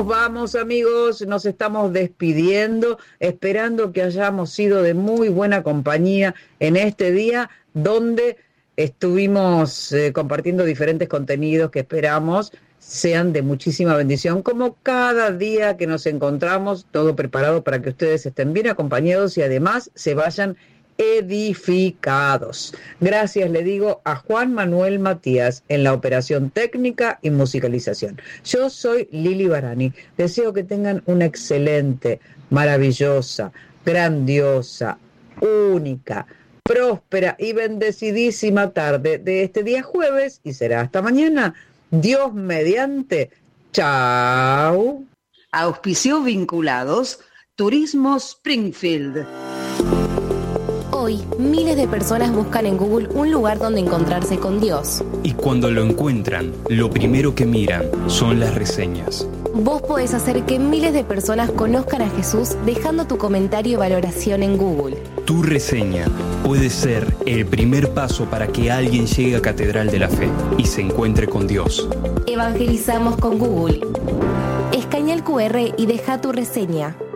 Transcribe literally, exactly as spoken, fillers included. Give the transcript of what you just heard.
vamos, amigos, nos estamos despidiendo, esperando que hayamos sido de muy buena compañía en este día donde estuvimos eh, compartiendo diferentes contenidos que esperamos sean de muchísima bendición, como cada día que nos encontramos, todo preparado para que ustedes estén bien acompañados y además se vayan edificados. Gracias, le digo, a Juan Manuel Matías en la operación técnica y musicalización. Yo soy Lili Barani. Deseo que tengan una excelente, maravillosa, grandiosa, única, próspera y bendecidísima tarde de este día jueves y será hasta mañana. Dios mediante. Chao. Auspicio vinculados Turismo Springfield. Hoy, miles de personas buscan en Google un lugar donde encontrarse con Dios. Y cuando lo encuentran, lo primero que miran son las reseñas. Vos podés hacer que miles de personas conozcan a Jesús dejando tu comentario y valoración en Google. Tu reseña puede ser el primer paso para que alguien llegue a Catedral de la Fe y se encuentre con Dios. Evangelizamos con Google. Escanea el cu erre y deja tu reseña.